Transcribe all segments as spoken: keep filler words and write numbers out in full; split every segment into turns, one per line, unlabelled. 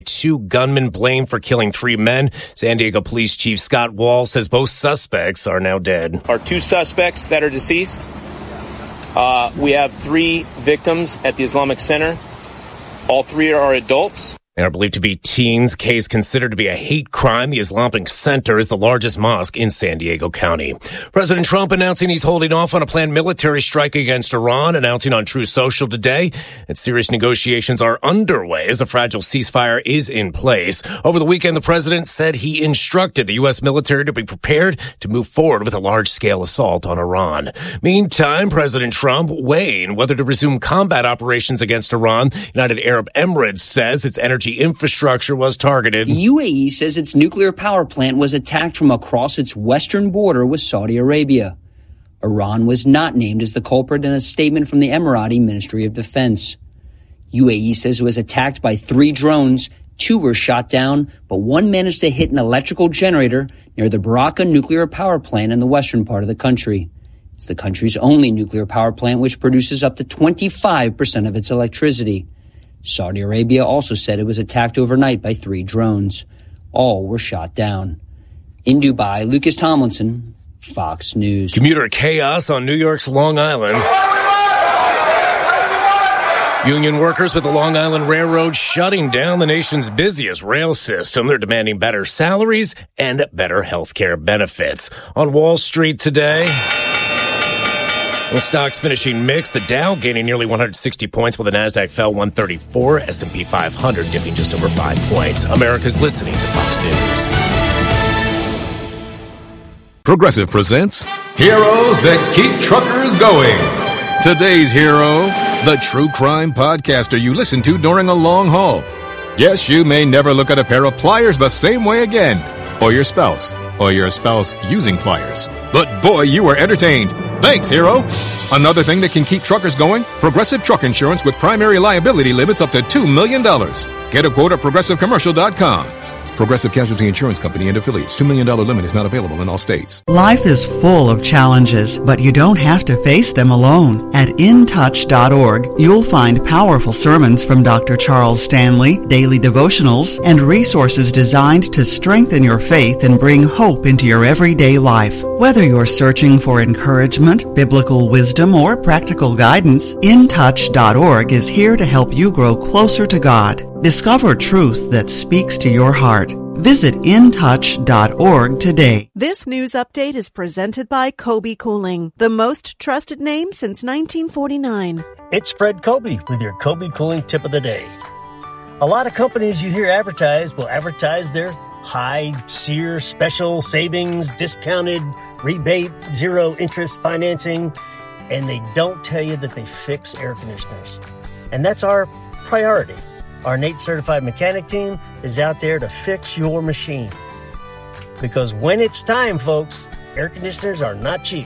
Two gunmen blamed for killing three men. San Diego Police Chief Scott Wall says both suspects are now dead.
Our two suspects that are deceased. Uh, we have three victims at the Islamic Center. All three are adults.
They are believed to be teens. Case considered to be a hate crime. The Islamic Center is the largest mosque in San Diego County. President Trump announcing he's holding off on a planned military strike against Iran, announcing on Truth Social today that serious negotiations are underway as a fragile ceasefire is in place. Over the weekend, the president said he instructed the U S military to be prepared to move forward with a large-scale assault on Iran. Meantime, President Trump weighing whether to resume combat operations against Iran. United Arab Emirates says its energy infrastructure was targeted.
The U A E says its nuclear power plant was attacked from across its western border with Saudi Arabia. Iran was not named as the culprit in a statement from the Emirati Ministry of Defense. U A E says it was attacked by three drones. Two were shot down, but one managed to hit an electrical generator near the Baraka nuclear power plant in the western part of the country. It's the country's only nuclear power plant, which produces up to twenty-five percent of its electricity. Saudi Arabia also said it was attacked overnight by three drones. All were shot down. In Dubai, Lucas Tomlinson, Fox News.
Commuter chaos on New York's Long Island. Union workers with the Long Island Railroad shutting down the nation's busiest rail system. They're demanding better salaries and better health care benefits. On Wall Street today, the stocks finishing mixed. The Dow gaining nearly one hundred sixty points, while the Nasdaq fell one thirty-four. S and P five hundred dipping just over five points. America's listening to Fox News.
Progressive presents Heroes That Keep Truckers Going. Today's hero, the true crime podcaster you listen to during a long haul. Yes, you may never look at a pair of pliers the same way again, or your spouse, or your spouse using pliers. But boy, you were entertained. Thanks, hero. Another thing that can keep truckers going, Progressive Truck Insurance with primary liability limits up to two million dollars. Get a quote at progressive commercial dot com. Progressive Casualty Insurance Company and affiliates. two million dollars limit is not available in all states.
Life is full of challenges, but you don't have to face them alone. At in touch dot org, you'll find powerful sermons from Doctor Charles Stanley, daily devotionals, and resources designed to strengthen your faith and bring hope into your everyday life. Whether you're searching for encouragement, biblical wisdom, or practical guidance, in touch dot org is here to help you grow closer to God. Discover truth that speaks to your heart. Visit in touch dot org today.
This news update is presented by Kobe Cooling, the most trusted name since nineteen forty-nine.
It's Fred Kobe with your Kobe Cooling tip of the day. A lot of companies you hear advertised will advertise their high SEER special savings, discounted rebate, zero interest financing, and they don't tell you that they fix air conditioners. And that's our priority. Our N A T E certified mechanic team is out there to fix your machine. Because when it's time, folks, air conditioners are not cheap.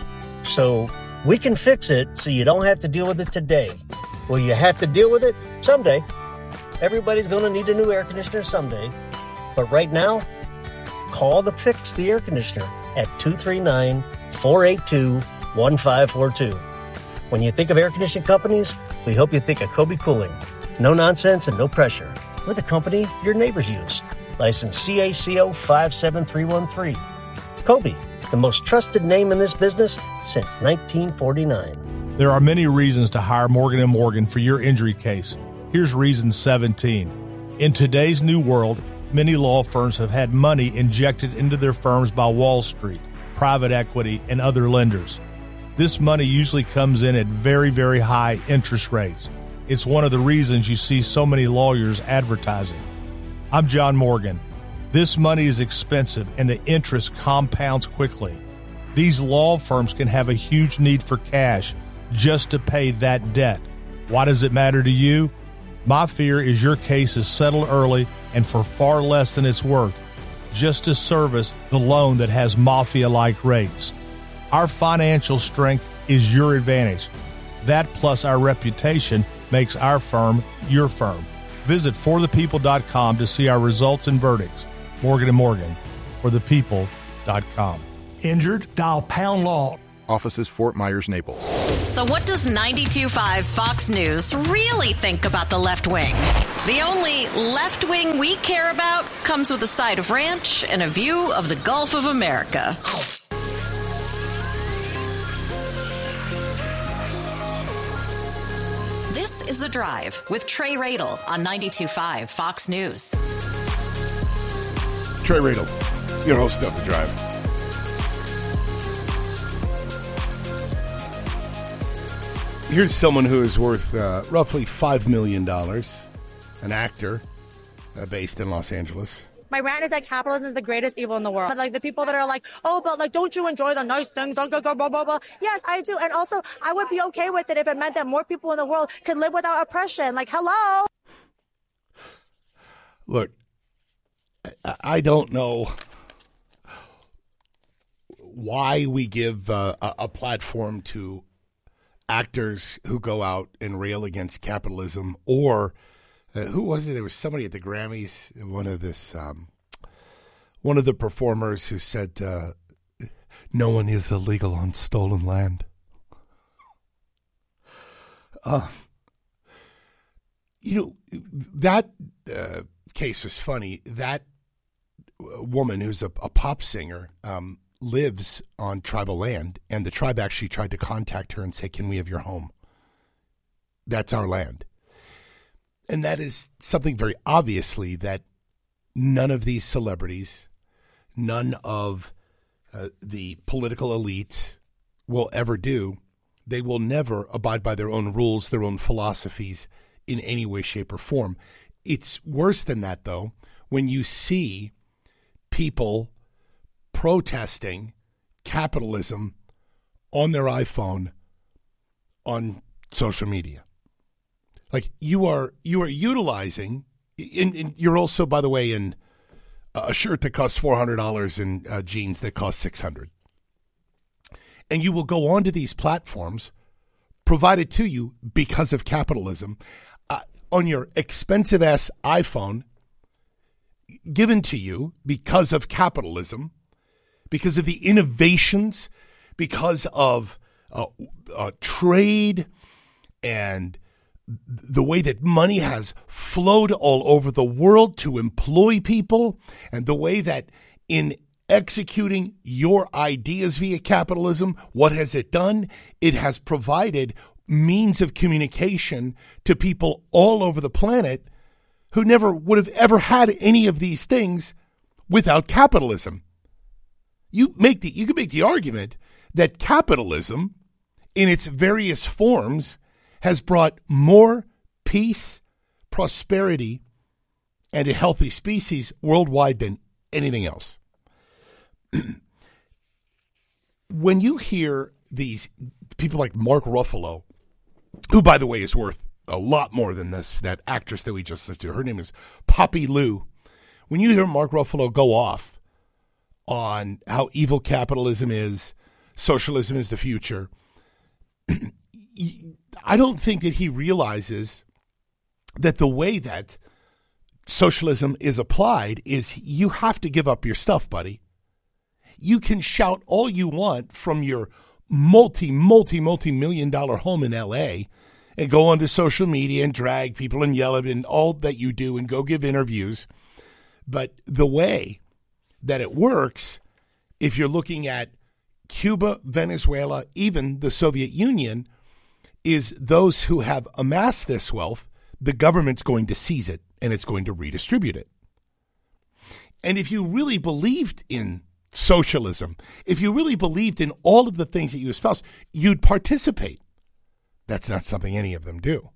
So we can fix it so you don't have to deal with it today. Will you have to deal with it? Someday. Everybody's going to need a new air conditioner someday. But right now, call the Fix the Air Conditioner at two three nine, four eight two, one five four two. When you think of air conditioning companies, we hope you think of Kobe Cooling. No nonsense and no pressure. We're the company your neighbors use. License C A C O five seven three one three. Kobe, the most trusted name in this business since nineteen forty-nine.
There are many reasons to hire Morgan and Morgan for your injury case. Here's reason seventeen. In today's new world, many law firms have had money injected into their firms by Wall Street, private equity, and other lenders. This money usually comes in at very, very high interest rates. It's one of the reasons you see so many lawyers advertising. I'm John Morgan. This money is expensive and the interest compounds quickly. These law firms can have a huge need for cash just to pay that debt. Why does it matter to you? My fear is your case is settled early and for far less than it's worth, just to service the loan that has mafia-like rates. Our financial strength is your advantage. That plus our reputation makes our firm your firm. Visit for the people dot com to see our results and verdicts. Morgan and Morgan, for the people dot com.
Injured? Dial pound law.
Offices Fort Myers, Naples.
So what does ninety-two point five Fox News really think about the left wing? The only left wing we care about comes with a side of ranch and a view of the Gulf of America. This is The Drive with Trey Radel on ninety-two point five Fox News.
Trey Radel, your host of The Drive. Here's someone who is worth uh, roughly five million dollars, an actor uh, based in Los Angeles.
My rant is that capitalism is the greatest evil in the world. But like the people that are like, oh, but like, don't you enjoy the nice things? Blah, blah, blah, blah, blah. Yes, I do. And also, I would be okay with it if it meant that more people in the world could live without oppression. Like, hello?
Look, I, I don't know why we give uh, a, a platform to actors who go out and rail against capitalism, or uh, who was it? There was somebody at the Grammys, one of this, um, one of the performers who said, uh, "No one is illegal on stolen land." Uh, you know, that uh, case was funny. That woman, who's a, a pop singer, um, lives on tribal land, and the tribe actually tried to contact her and say, can we have your home? That's our land. And that is something very obviously that none of these celebrities, none of uh, the political elites will ever do. They will never abide by their own rules, their own philosophies in any way, shape, or form. It's worse than that, though, when you see people protesting capitalism on their iPhone on social media. Like you are you are utilizing, in, in, you're also, by the way, in a shirt that costs four hundred dollars and uh, jeans that cost six hundred dollars. And you will go onto these platforms provided to you because of capitalism uh, on your expensive-ass iPhone given to you because of capitalism, because of the innovations, because of uh, uh, trade and the way that money has flowed all over the world to employ people, and the way that in executing your ideas via capitalism, what has it done? It has provided means of communication to people all over the planet who never would have ever had any of these things without capitalism. You make the you can make the argument that capitalism, in its various forms, has brought more peace, prosperity, and a healthy species worldwide than anything else. When you hear these people like Mark Ruffalo, who, by the way, is worth a lot more than this, that actress that we just listened to, her name is Poppy Lou. When you hear Mark Ruffalo go off on how evil capitalism is, socialism is the future, I don't think that he realizes that the way that socialism is applied is you have to give up your stuff, buddy. You can shout all you want from your multi, multi, multi-million dollar home in L A and go onto social media and drag people and yell at and all that you do and go give interviews. But the way that it works, if you're looking at Cuba, Venezuela, even the Soviet Union, is those who have amassed this wealth, the government's going to seize it and it's going to redistribute it. And if you really believed in socialism, if you really believed in all of the things that you espouse, you'd participate. That's not something any of them do.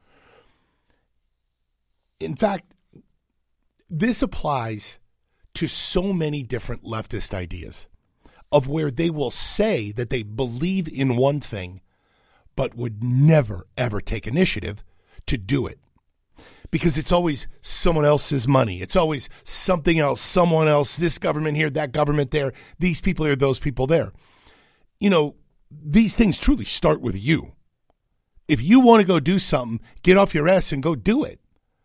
In fact, this applies to so many different leftist ideas of where they will say that they believe in one thing, but would never, ever take initiative to do it. Because it's always someone else's money. It's always something else, someone else, this government here, that government there, these people here, those people there. You know, these things truly start with you. If you want to go do something, get off your ass and go do it.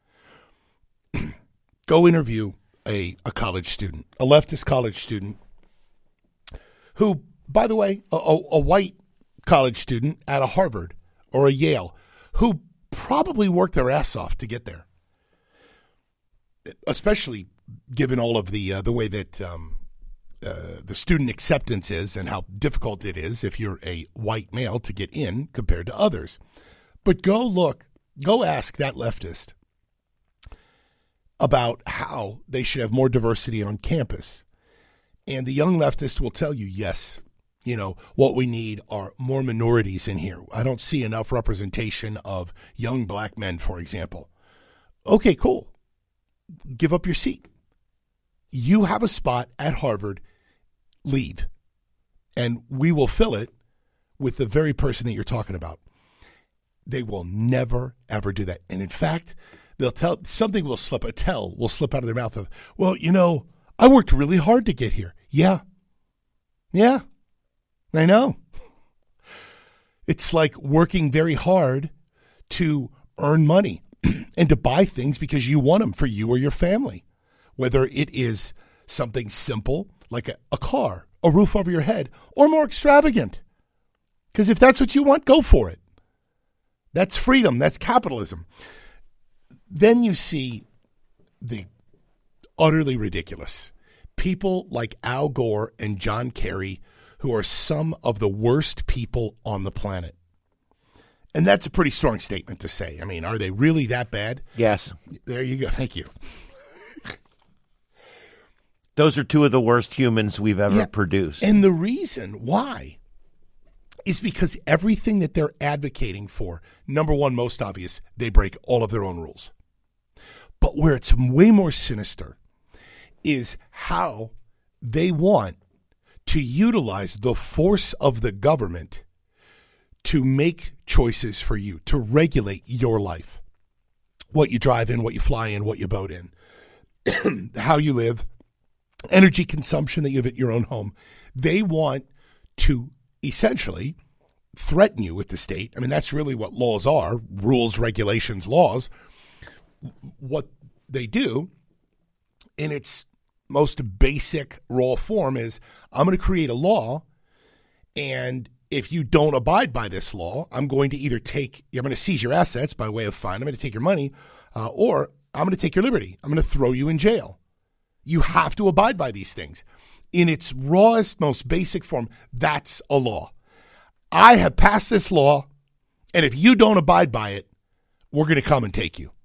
Go interview a, a college student, a leftist college student, who, by the way, a, a, a white college student at a Harvard or a Yale who probably worked their ass off to get there, especially given all of the uh, the way that um, uh, the student acceptance is and how difficult it is if you're a white male to get in compared to others. But go look, go ask that leftist about how they should have more diversity on campus. And the young leftist will tell you, yes, you know, what we need are more minorities in here. I don't see enough representation of young black men, for example. Okay, cool. Give up your seat. You have a spot at Harvard. Leave. And we will fill it with the very person that you're talking about. They will never, ever do that. And in fact, they'll tell, something will slip, a tell will slip out of their mouth of, well, you know, I worked really hard to get here. Yeah. Yeah. I know. It's like working very hard to earn money and to buy things because you want them for you or your family. Whether it is something simple like a, a car, a roof over your head, or more extravagant. Because if that's what you want, go for it. That's freedom. That's capitalism. Then you see the utterly ridiculous people like Al Gore and John Kerry, who are some of the worst people on the planet. And that's a pretty strong statement to say. I mean, are they really that bad?
Yes.
There you go. Thank you.
Those are two of the worst humans we've ever
yeah.
produced.
And the reason why is because everything that they're advocating for, number one, most obvious, they break all of their own rules. But where it's way more sinister is how they want to utilize the force of the government to make choices for you, to regulate your life. What you drive in, what you fly in, what you boat in, how you live, energy consumption that you have at your own home. They want to essentially threaten you with the state. I mean, that's really what laws are, rules, regulations, laws. What they do in its most basic raw form is, I'm going to create a law, and if you don't abide by this law, I'm going to either take, I'm going to seize your assets by way of fine, I'm going to take your money, uh, or I'm going to take your liberty. I'm going to throw you in jail. You have to abide by these things. In its rawest, most basic form, that's a law. I have passed this law, and if you don't abide by it, we're going to come and take you.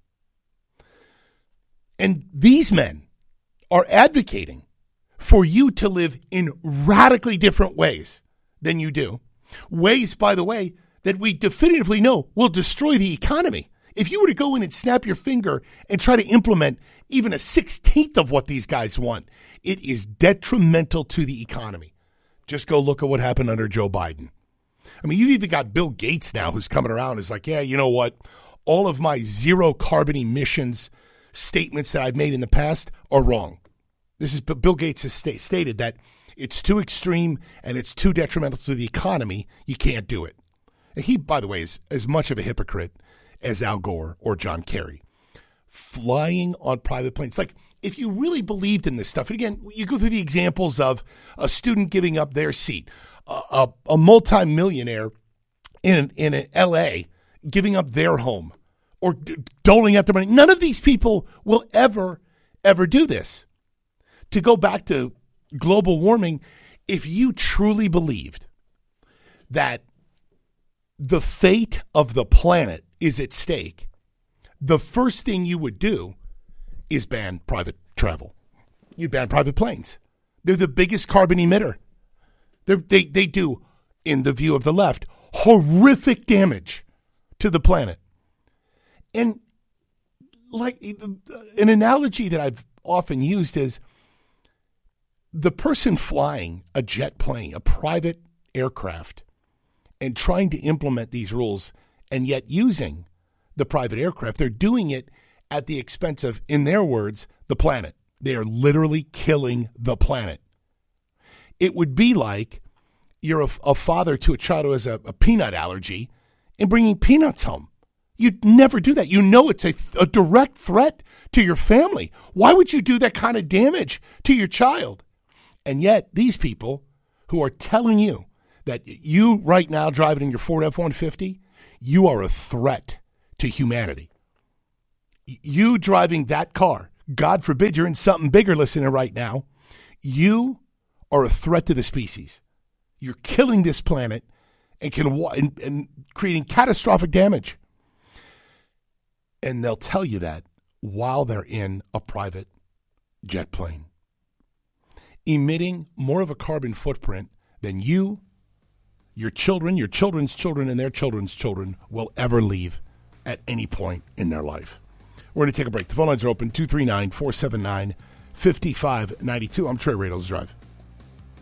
And these men are advocating for you to live in radically different ways than you do. Ways, by the way, that we definitively know will destroy the economy. If you were to go in and snap your finger and try to implement even a sixteenth of what these guys want, it is detrimental to the economy. Just go look at what happened under Joe Biden. I mean, you've even got Bill Gates now who's coming around and is like, yeah, you know what? All of my zero carbon emissions statements that I've made in the past are wrong. This is Bill Gates has sta- stated that it's too extreme and it's too detrimental to the economy. You can't do it. And he, by the way, is as much of a hypocrite as Al Gore or John Kerry. Flying on private planes. Like, if you really believed in this stuff, and again, you go through the examples of a student giving up their seat, a, a, a multimillionaire in, in L A giving up their home, or doling out their money. None of these people will ever, ever do this. To go back to global warming, if you truly believed that the fate of the planet is at stake, the first thing you would do is ban private travel. You'd ban private planes. They're the biggest carbon emitter. They're, they they do, in the view of the left, horrific damage to the planet. And like an analogy that I've often used is the person flying a jet plane, a private aircraft, and trying to implement these rules and yet using the private aircraft, they're doing it at the expense of, in their words, the planet. They are literally killing the planet. It would be like you're a, a father to a child who has a, a peanut allergy and bringing peanuts home. You'd never do that. You know it's a, a direct threat to your family. Why would you do that kind of damage to your child? And yet these people who are telling you that you right now driving in your Ford F one fifty, you are a threat to humanity. You driving that car, God forbid you're in something bigger listening right now, you are a threat to the species. You're killing this planet and can and, and creating catastrophic damage. And they'll tell you that while they're in a private jet plane, emitting more of a carbon footprint than you, your children, your children's children, and their children's children will ever leave at any point in their life. We're going to take a break. The phone lines are open, two three nine, four seven nine, five five nine two. I'm Trey Radels Drive.